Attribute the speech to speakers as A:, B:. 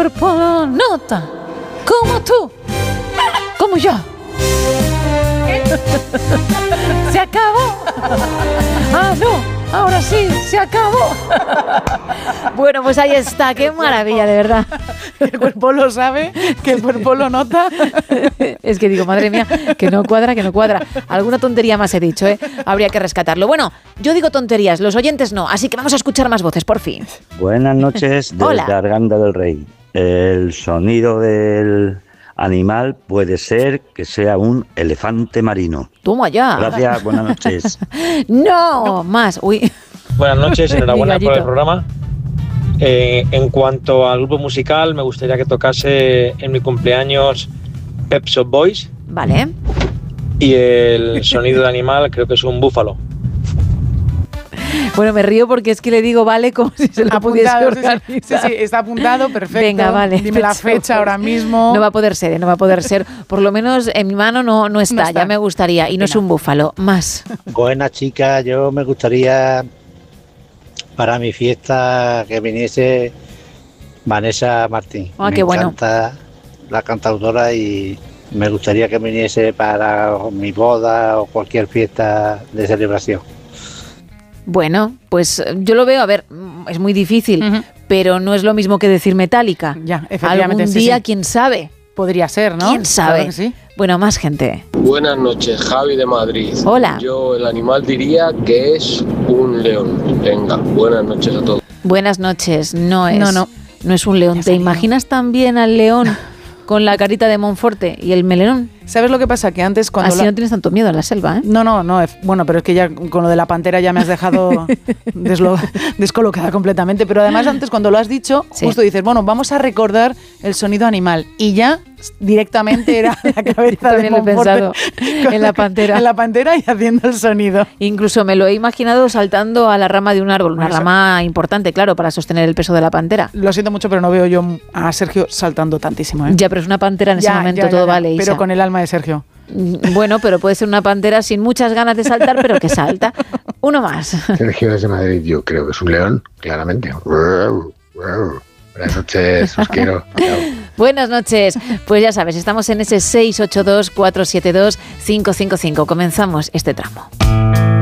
A: cuerpo lo nota, como tú, como yo. Se acabó. Ah, no, ahora sí, se acabó. Bueno, pues ahí está, qué maravilla, de verdad.
B: El cuerpo lo sabe, que el cuerpo lo nota.
A: Es que digo, madre mía, que no cuadra. Alguna tontería más he dicho, ¿eh? Habría que rescatarlo. Bueno, yo digo tonterías, los oyentes no, así que vamos a escuchar más voces, por fin.
C: Buenas noches desde
A: Hola.
C: Arganda del Rey. El sonido del animal puede ser que sea un elefante marino.
A: Toma ya.
C: Gracias, buenas noches.
A: No, más. Uy.
D: Buenas noches, enhorabuena
A: Mi
D: por el
A: gallito.
D: programa. En cuanto al grupo musical, me gustaría que tocase en mi cumpleaños Pet Shop Boys
A: Vale.
D: y el sonido de animal creo que es un búfalo.
A: Bueno, me río porque es que le digo vale como si se lo pudiese
B: Apuntado,
A: organizar.
B: sí, está apuntado, perfecto.
A: Venga, vale.
B: Dime la fecha ahora mismo.
A: No va a poder ser. Por lo menos en mi mano no está. Ya me gustaría. Y no es un búfalo. Más.
E: Buenas chicas, yo me gustaría para mi fiesta que viniese Vanessa Martín.
A: Ah,
E: me
A: qué bueno.
E: encanta la cantautora y me gustaría que viniese para mi boda o cualquier fiesta de celebración.
A: Bueno, pues yo lo veo, a ver, es muy difícil, pero no es lo mismo que decir Metallica.
B: Ya, efectivamente.
A: Algún
B: sí,
A: día,
B: sí.
A: quién sabe.
B: Podría ser, ¿no?
A: ¿Quién sabe?
B: Claro que sí.
A: Bueno, más gente.
F: Buenas noches, Javi de Madrid.
A: Hola.
F: Yo el animal diría que es un león. Venga, buenas noches a todos.
A: Buenas noches. No es.
B: No.
A: No es un león. ¿Te imaginas también al león con la carita de Monforte y el melenón?
B: ¿Sabes lo que pasa? Que antes cuando...
A: Así no tienes tanto miedo en la selva, ¿eh?
B: No, bueno, pero es que ya con lo de la pantera ya me has dejado descolocada completamente. Pero además antes cuando lo has dicho,
A: Sí.
B: justo dices, bueno, vamos a recordar el sonido animal. Y ya directamente era la cabeza de
A: También lo he
B: Monforte
A: pensado, en la pantera.
B: En la pantera y haciendo el sonido.
A: Incluso me lo he imaginado saltando a la rama de un árbol, una
B: Eso.
A: rama importante, claro, para sostener el peso de la pantera.
B: Lo siento mucho, pero no veo yo a Sergio saltando tantísimo, ¿eh?
A: Ya, pero es una pantera en ese momento, todo vale, Isa.
B: Pero con el alma de Sergio.
A: Bueno, pero puede ser una pantera sin muchas ganas de saltar, pero que salta. Uno más.
G: Sergio desde Madrid, yo creo que es un león, claramente. Buenas noches, os quiero. Chao.
A: Buenas noches. Pues ya sabes, estamos en ese 682-472-555. Comenzamos este tramo.